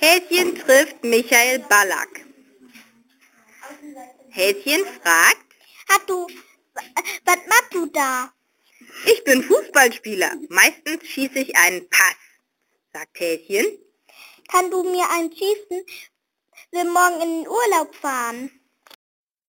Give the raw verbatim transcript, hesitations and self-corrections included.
Häschen trifft Michael Ballack. Häschen fragt: Ah, du, was machst du da? Ich bin Fußballspieler. Meistens schieße ich einen Pass, sagt Häschen. Kann du mir einen schießen? Will morgen in den Urlaub fahren.